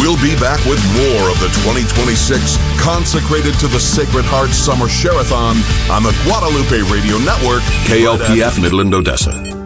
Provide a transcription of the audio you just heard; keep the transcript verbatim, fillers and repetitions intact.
We'll be back with more of the twenty twenty-six Consecrated to the Sacred Heart Summer Share-a-thon on the Guadalupe Radio Network, K L P F Midland, Odessa.